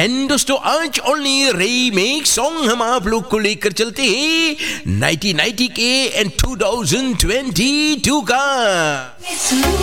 And दोस्तों आज only remake song हम आप लोग को लेकर चलते हैं 1990 के एंड 2022 का।